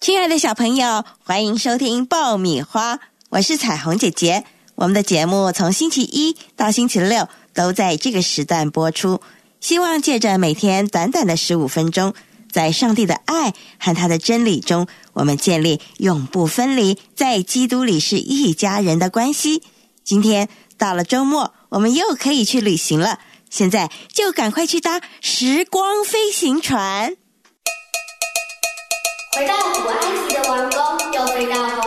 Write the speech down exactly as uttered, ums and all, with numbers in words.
亲爱的小朋友，欢迎收听爆米花，我是彩虹姐姐。我们的节目从星期一到星期六都在这个时段播出，希望借着每天短短的十五分钟，在上帝的爱和他的真理中，我们建立永不分离，在基督里是一家人的关系。今天到了周末，我们又可以去旅行了，现在就赶快去搭时光飞行船。 回到古埃及的王宫，又飞到